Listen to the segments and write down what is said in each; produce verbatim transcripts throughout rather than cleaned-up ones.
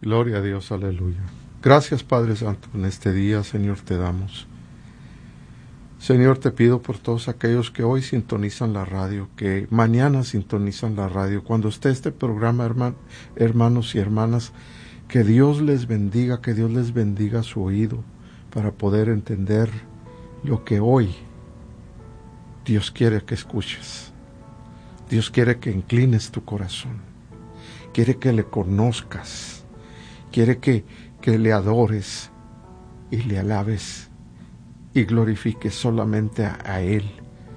Gloria a Dios, aleluya. Gracias, Padre Santo, en este día, Señor, te damos. Señor, te pido por todos aquellos que hoy sintonizan la radio, que mañana sintonizan la radio, cuando esté este programa, herman, hermanos y hermanas, que Dios les bendiga, que Dios les bendiga su oído para poder entender lo que hoy Dios quiere que escuches. Dios quiere que inclines tu corazón, quiere que le conozcas, quiere que, que le adores y le alabes y glorifiques solamente a, a Él,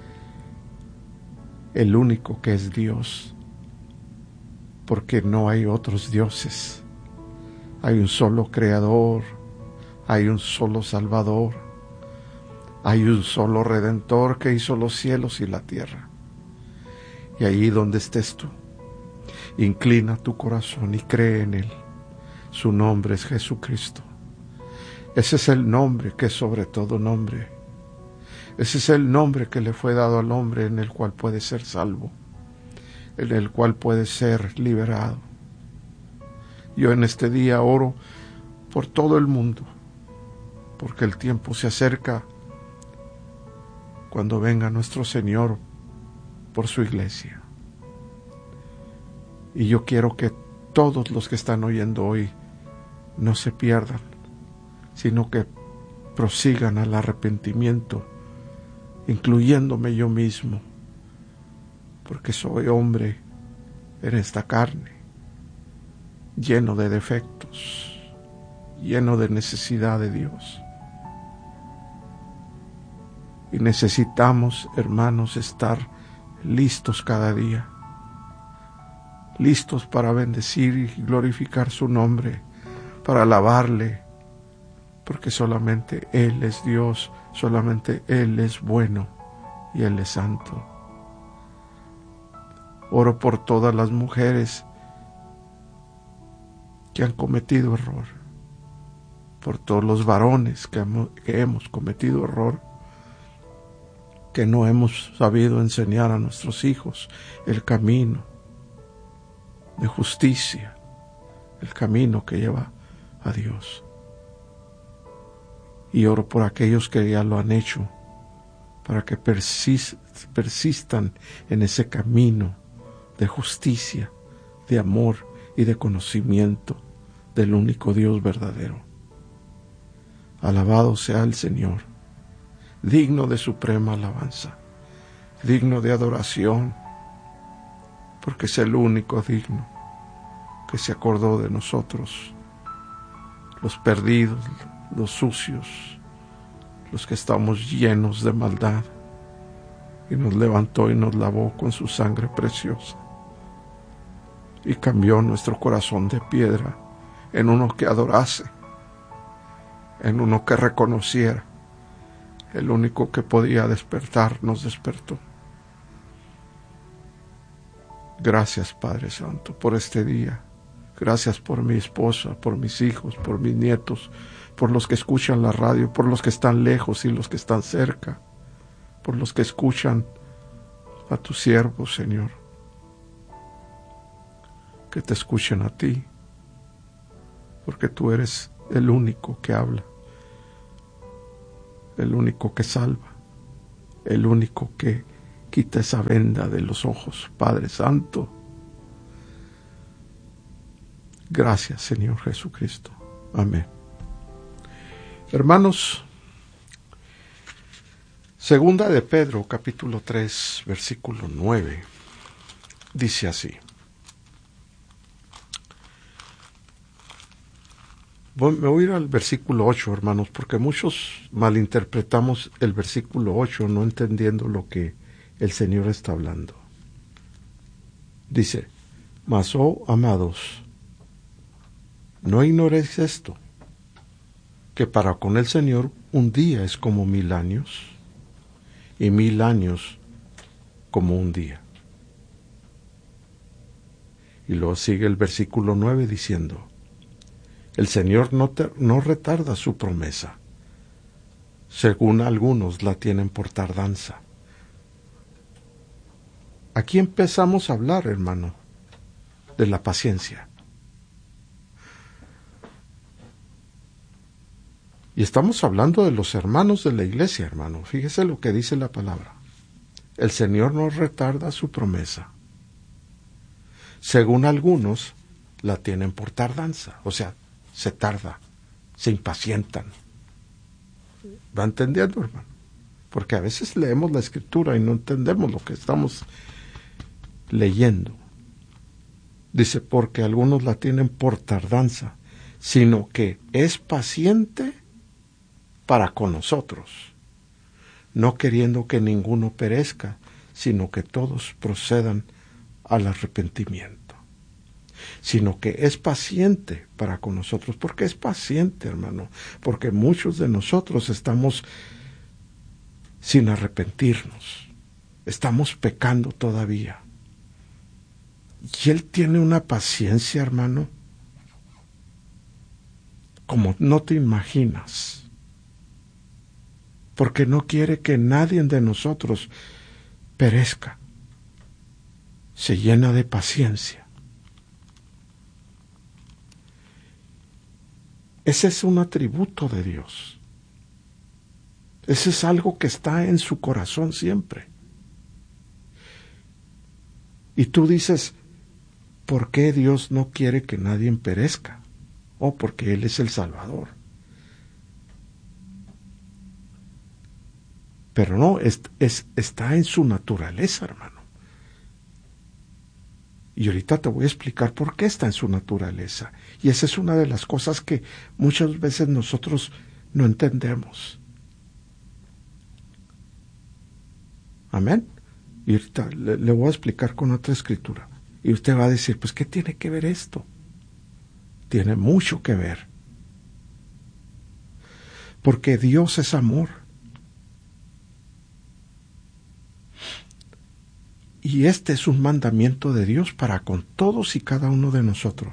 el único que es Dios, porque no hay otros dioses. Hay un solo Creador, hay un solo Salvador, hay un solo Redentor que hizo los cielos y la tierra. Y allí donde estés tú, inclina tu corazón y cree en Él. Su nombre es Jesucristo. Ese es el nombre que es sobre todo nombre. Ese es el nombre que le fue dado al hombre, en el cual puede ser salvo, en el cual puede ser liberado. Yo en este día oro por todo el mundo, porque el tiempo se acerca cuando venga nuestro Señor por su iglesia. Y yo quiero que todos los que están oyendo hoy no se pierdan, sino que prosigan al arrepentimiento, incluyéndome yo mismo, porque soy hombre en esta carne, lleno de defectos, lleno de necesidad de Dios. Y necesitamos, hermanos, estar listos cada día, listos para bendecir y glorificar su nombre, para alabarle, porque solamente Él es Dios, solamente Él es bueno y Él es santo. Oro por todas las mujeres que han cometido error, por todos los varones que hemos, que hemos cometido error, que no hemos sabido enseñar a nuestros hijos el camino de justicia, el camino que lleva a Dios. Y oro por aquellos que ya lo han hecho, para que persis, persistan en ese camino de justicia, de amor y de conocimiento del único Dios verdadero. Alabado sea el Señor, digno de suprema alabanza, digno de adoración, porque es el único digno que se acordó de nosotros, los perdidos, los sucios, los que estamos llenos de maldad, y nos levantó y nos lavó con su sangre preciosa, y cambió nuestro corazón de piedra en uno que adorase, en uno que reconociera. El único que podía despertar nos despertó. Gracias, Padre Santo, por este día. Gracias por mi esposa, por mis hijos, por mis nietos, por los que escuchan la radio, por los que están lejos y los que están cerca, por los que escuchan a tu siervo, Señor. Que te escuchen a ti, porque tú eres el único que habla, el único que salva, el único que quita esa venda de los ojos, Padre Santo. Gracias, Señor Jesucristo. Amén. Hermanos, segunda de Pedro, capítulo tres, versículo nueve, dice así. Me voy a ir al versículo ocho, hermanos, porque muchos malinterpretamos el versículo ocho, no entendiendo lo que el Señor está hablando. Dice, mas, oh amados, no ignoréis esto, que para con el Señor un día es como mil años, y mil años como un día. Y luego sigue el versículo nueve diciendo, el Señor no, te, no retarda su promesa, según algunos la tienen por tardanza. Aquí empezamos a hablar, hermano, de la paciencia. Y estamos hablando de los hermanos de la iglesia, hermano. Fíjese lo que dice la palabra. El Señor no retarda su promesa. Según algunos, la tienen por tardanza. O sea, se tarda, se impacientan. ¿Va entendiendo, hermano? Porque a veces leemos la Escritura y no entendemos lo que estamos leyendo. Dice, porque algunos la tienen por tardanza, sino que es paciente para con nosotros, no queriendo que ninguno perezca, sino que todos procedan al arrepentimiento. Sino que es paciente para con nosotros. ¿Por qué es paciente, hermano? Porque muchos de nosotros estamos sin arrepentirnos. Estamos pecando todavía. Y Él tiene una paciencia, hermano, como no te imaginas. Porque no quiere que nadie de nosotros perezca. Se llena de paciencia. Ese es un atributo de Dios. Ese es algo que está en su corazón siempre. Y tú dices, ¿por qué Dios no quiere que nadie perezca? Oh, porque Él es el Salvador. Pero no, es, es, está en su naturaleza, hermano. Y ahorita te voy a explicar por qué está en su naturaleza. Y esa es una de las cosas que muchas veces nosotros no entendemos. Amén. Y ahorita le, le voy a explicar con otra escritura. Y usted va a decir, pues, ¿qué tiene que ver esto? Tiene mucho que ver. Porque Dios es amor. Y este es un mandamiento de Dios para con todos y cada uno de nosotros.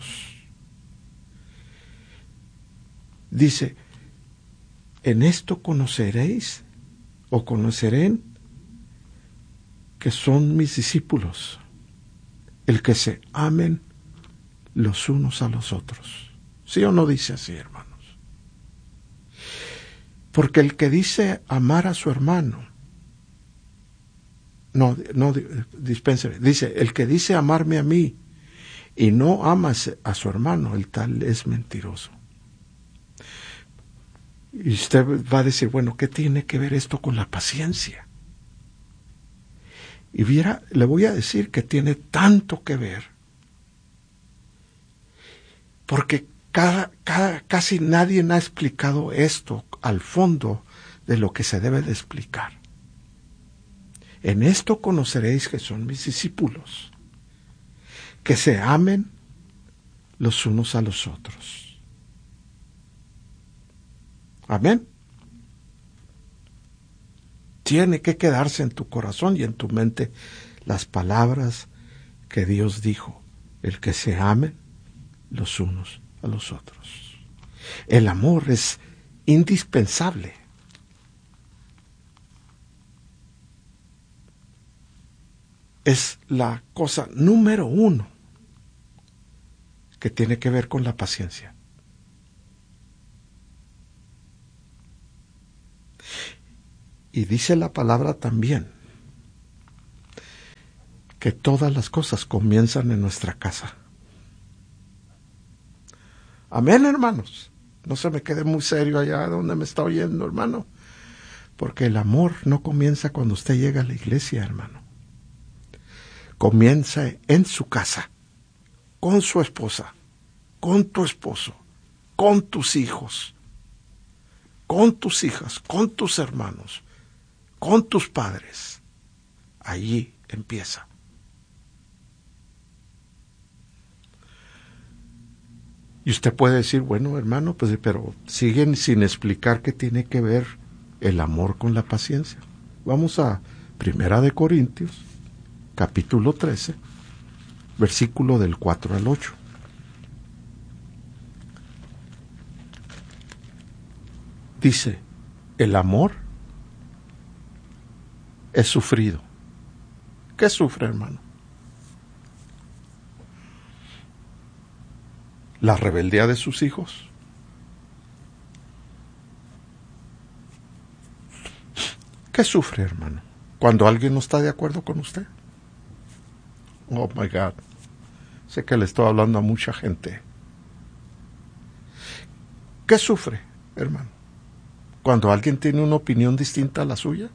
Dice, en esto conoceréis o conocerán que son mis discípulos, el que se amen los unos a los otros. ¿Sí o no dice así, hermanos? Porque el que dice amar a su hermano, no, no, dispénseme, dice, el que dice amarme a mí y no ama a su hermano, el tal es mentiroso. Y usted va a decir, bueno, ¿qué tiene que ver esto con la paciencia? Y viera, le voy a decir que tiene tanto que ver, porque cada, cada, casi nadie ha explicado esto al fondo de lo que se debe de explicar. En esto conoceréis que son mis discípulos, que se amen los unos a los otros. Amén. Tiene que quedarse en tu corazón y en tu mente las palabras que Dios dijo, el que se amen los unos a los otros. El amor es indispensable. Es la cosa número uno que tiene que ver con la paciencia. Y dice la palabra también que todas las cosas comienzan en nuestra casa. Amén, hermanos. No se me quede muy serio allá donde me está oyendo, hermano. Porque el amor no comienza cuando usted llega a la iglesia, hermano. Comienza en su casa, con su esposa, con tu esposo, con tus hijos, con tus hijas, con tus hermanos, con tus padres. Allí empieza. Y usted puede decir, bueno, hermano, pues, pero siguen sin explicar qué tiene que ver el amor con la paciencia. Vamos a Primera de Corintios, capítulo trece, versículo del cuatro al ocho. Dice, el amor es sufrido. ¿Qué sufre, hermano? La rebeldía de sus hijos. ¿Qué sufre, hermano, cuando alguien no está de acuerdo con usted? Oh, my God. Sé que le estoy hablando a mucha gente. ¿Qué sufre, hermano, cuando alguien tiene una opinión distinta a la suya?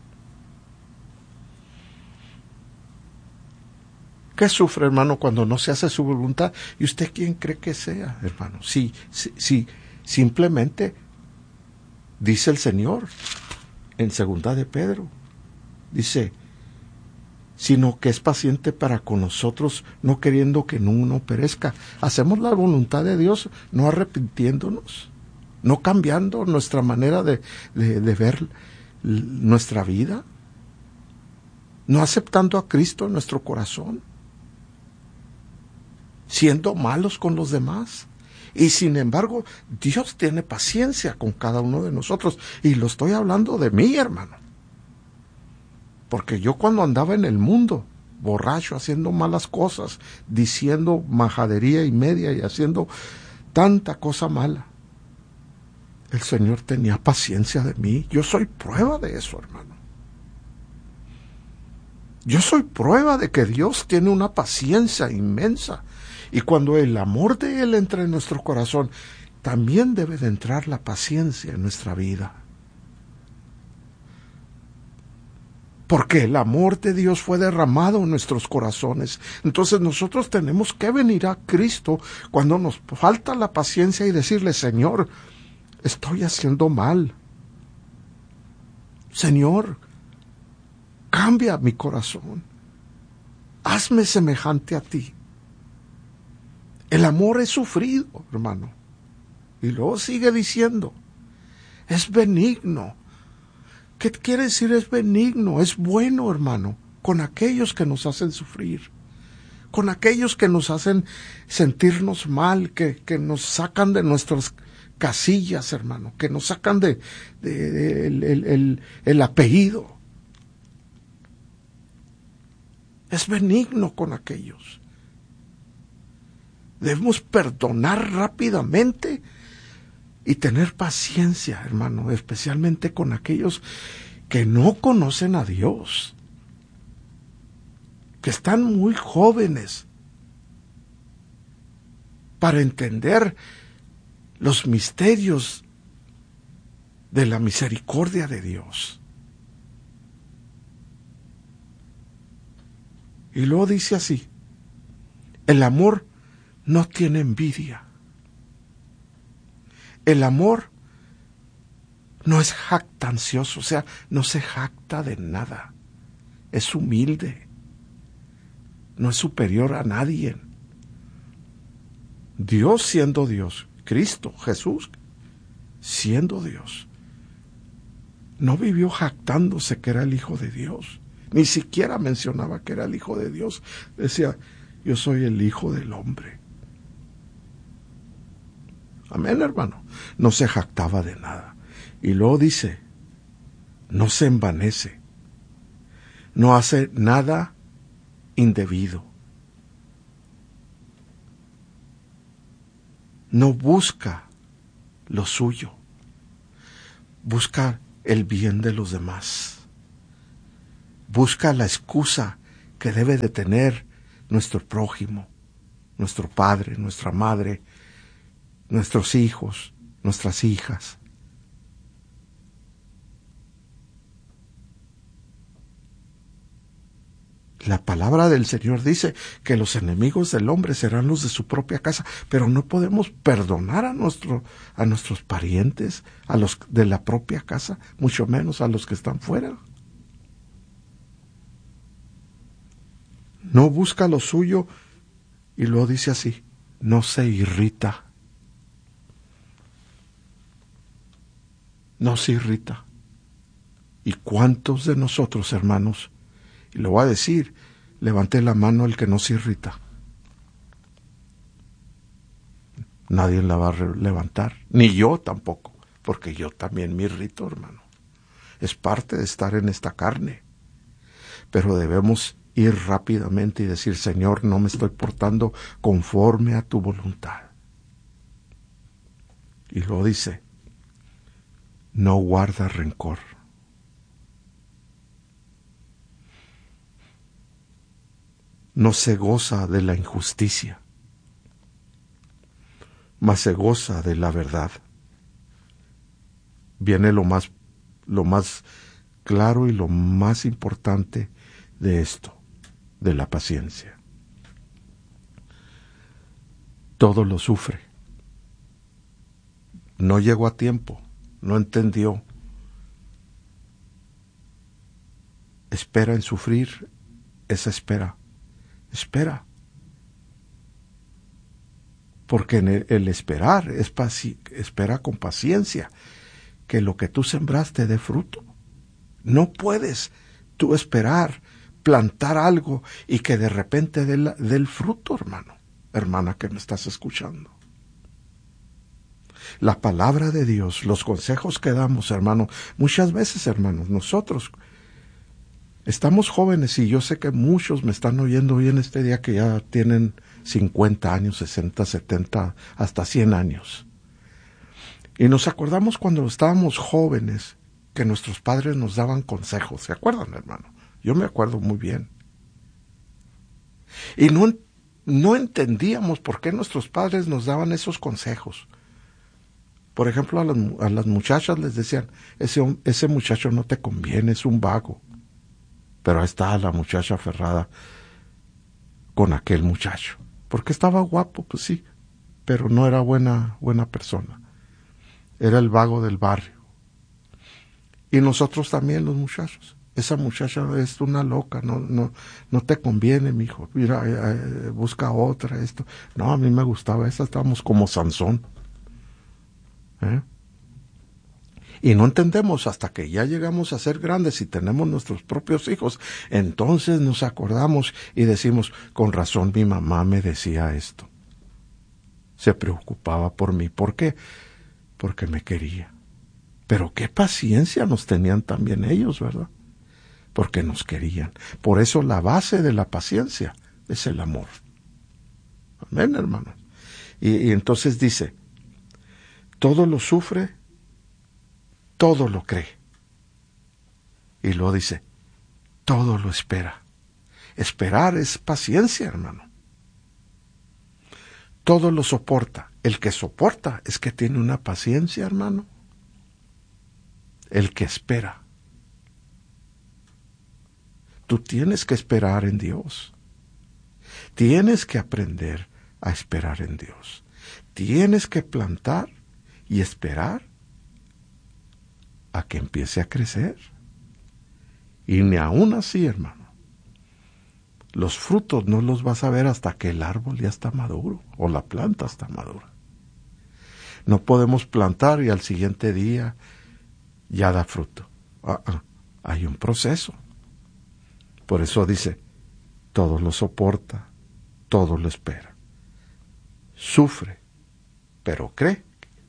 ¿Qué sufre, hermano, cuando no se hace su voluntad? ¿Y usted quién cree que sea, hermano? Sí, sí, sí, simplemente dice el Señor en segunda de Pedro, dice, sino que es paciente para con nosotros, no queriendo que ninguno perezca. Hacemos la voluntad de Dios, no arrepintiéndonos, no cambiando nuestra manera de, de, de ver nuestra vida, no aceptando a Cristo en nuestro corazón, siendo malos con los demás. Y sin embargo, Dios tiene paciencia con cada uno de nosotros. Y lo estoy hablando de mí, hermano. Porque yo cuando andaba en el mundo, borracho, haciendo malas cosas, diciendo majadería y media y haciendo tanta cosa mala, el Señor tenía paciencia de mí. Yo soy prueba de eso, hermano. Yo soy prueba de que Dios tiene una paciencia inmensa. Y cuando el amor de Él entra en nuestro corazón, también debe de entrar la paciencia en nuestra vida. Porque el amor de Dios fue derramado en nuestros corazones. Entonces nosotros tenemos que venir a Cristo cuando nos falta la paciencia y decirle, Señor, estoy haciendo mal. Señor, cambia mi corazón. Hazme semejante a ti. El amor es sufrido, hermano. Y luego sigue diciendo, es benigno. ¿Qué quiere decir es benigno? Es bueno, hermano, con aquellos que nos hacen sufrir, con aquellos que nos hacen sentirnos mal, que, que nos sacan de nuestras casillas, hermano, que nos sacan de, de, de el, el, el, el apellido. Es benigno con aquellos. Debemos perdonar rápidamente y tener paciencia, hermano, especialmente con aquellos que no conocen a Dios, que están muy jóvenes para entender los misterios de la misericordia de Dios. Y luego dice así, el amor no tiene envidia. El amor no es jactancioso, o sea, no se jacta de nada. Es humilde. No es superior a nadie. Dios siendo Dios, Cristo, Jesús, siendo Dios, no vivió jactándose que era el Hijo de Dios. Ni siquiera mencionaba que era el Hijo de Dios. Decía, yo soy el Hijo del Hombre. Amén, hermano. No se jactaba de nada. Y luego dice, no se envanece, no hace nada indebido, no busca lo suyo, busca el bien de los demás, busca la excusa que debe de tener nuestro prójimo, nuestro padre, nuestra madre, nuestros hijos, nuestras hijas. La palabra del Señor dice que los enemigos del hombre serán los de su propia casa, pero no podemos perdonar a, nuestro, a nuestros parientes, a los de la propia casa, mucho menos a los que están fuera. No busca lo suyo y luego dice así, no se irrita. No se irrita. ¿Y cuántos de nosotros, hermanos? Y lo voy a decir, levante la mano el que no se irrita. Nadie la va a levantar, ni yo tampoco, porque yo también me irrito, hermano. Es parte de estar en esta carne. Pero debemos ir rápidamente y decir, Señor, no me estoy portando conforme a tu voluntad. Y lo dice, no guarda rencor. no se goza de la injusticia, mas se goza de la verdad. Viene lo más, lo más claro y lo más importante de esto, de la paciencia. Todo lo sufre. No llegó a tiempo, no entendió. Espera en sufrir esa espera. Espera. Porque en el, el esperar es paci- espera con paciencia que lo que tú sembraste dé fruto. No puedes tú esperar, plantar algo y que de repente dé, la, dé el fruto, hermano, hermana que me estás escuchando. La palabra de Dios, los consejos que damos, hermano, muchas veces, hermanos, nosotros estamos jóvenes y yo sé que muchos me están oyendo hoy en este día que ya tienen cincuenta años, sesenta, setenta, hasta cien años. Y nos acordamos cuando estábamos jóvenes que nuestros padres nos daban consejos. ¿Se acuerdan, hermano? Yo me acuerdo muy bien. Y no, no entendíamos por qué nuestros padres nos daban esos consejos. Por ejemplo, a las, a las muchachas les decían, ese, ese muchacho no te conviene, es un vago. Pero ahí está la muchacha aferrada con aquel muchacho. Porque estaba guapo, pues sí, pero no era buena, buena persona. Era el vago del barrio. Y nosotros también, los muchachos. Esa muchacha es una loca, no, no, no te conviene, mijo. Mira, eh, busca otra, esto. No, a mí me gustaba esa, estábamos como Sansón. ¿Eh? Y no entendemos hasta que ya llegamos a ser grandes y tenemos nuestros propios hijos. Entonces nos acordamos y decimos, con razón mi mamá me decía esto. Se preocupaba por mí. ¿Por qué? Porque me quería. Pero qué paciencia nos tenían también ellos, ¿verdad? Porque nos querían. Por eso la base de la paciencia es el amor. Amén, hermano. Y, y entonces dice, todo lo sufre, todo lo cree. Y luego dice, todo lo espera. Esperar es paciencia, hermano. Todo lo soporta. El que soporta es que tiene una paciencia, hermano. El que espera. Tú tienes que esperar en Dios. Tienes que aprender a esperar en Dios. Tienes que plantar y esperar a que empiece a crecer. Y ni aún así, hermano, los frutos no los vas a ver hasta que el árbol ya está maduro o la planta está madura. No podemos plantar y al siguiente día ya da fruto. Ah, ah, hay un proceso. Por eso dice, todo lo soporta, todo lo espera. Sufre, pero cree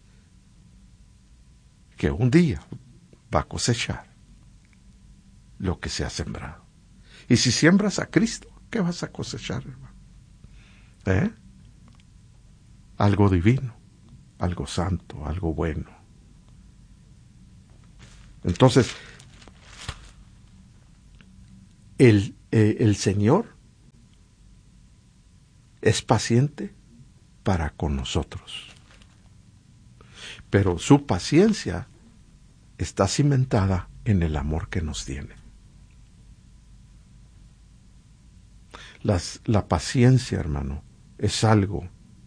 que un día va a cosechar lo que se ha sembrado. Y si siembras a Cristo, ¿qué vas a cosechar, hermano? ¿Eh? Algo divino, algo santo, algo bueno. Entonces, el, eh, el Señor es paciente para con nosotros. Pero su paciencia está cimentada en el amor que nos tiene. Las, la paciencia, hermano, es algo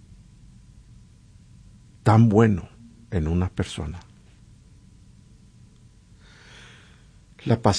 tan bueno en una persona. La paciencia